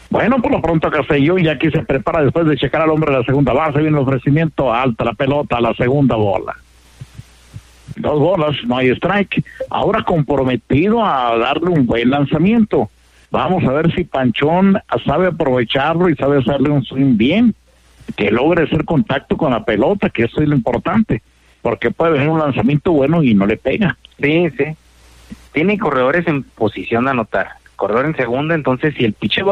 Bueno, por lo pronto Castellón ya aquí se prepara después de checar al hombre de la segunda base. Viene el ofrecimiento, alta la pelota a la segunda bola. 2 bolas, no hay strike. Ahora comprometido a darle un buen lanzamiento. Vamos a ver si Panchón sabe aprovecharlo y sabe hacerle un swing bien, que logre hacer contacto con la pelota, que eso es lo importante, porque puede venir un lanzamiento bueno y no le pega. Sí. Tiene corredores en posición de anotar, corredor en segunda, entonces si el pitcher